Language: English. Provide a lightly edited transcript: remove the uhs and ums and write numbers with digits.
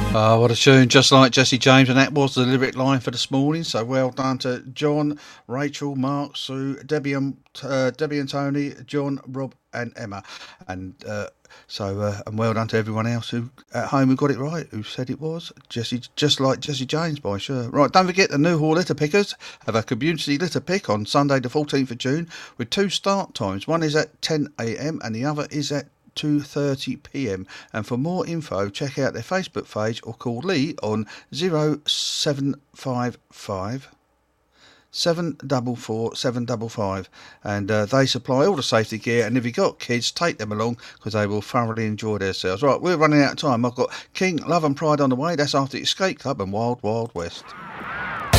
What a tune, just like Jesse James, and that was the lyric line for this morning. So well done to John, Rachel, Mark, Sue, Debbie and Tony, John, Rob, and Emma, and and well done to everyone else who at home who got it right, who said it was Jesse, just like Jesse James by sure. Right, don't forget the Newhall Litter Pickers have a community litter pick on Sunday the 14th of June with two start times. One is at 10 a.m. and the other is at 2:30 p.m. And for more info, check out their Facebook page or call Lee on 0755 744 755, and they supply all the safety gear. And if you've got kids, take them along because they will thoroughly enjoy themselves. Right, we're running out of time. I've got King, Love and Pride on the way. That's after Escape Club and Wild Wild West.